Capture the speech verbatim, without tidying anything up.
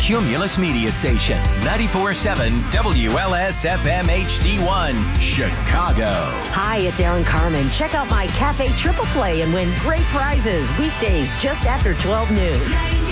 Cumulus Media Station, ninety-four point seven W L S F M H D one, Chicago. Hi, it's Aaron Carmen. Check out my Cafe Triple Play and win great prizes weekdays just after twelve noon.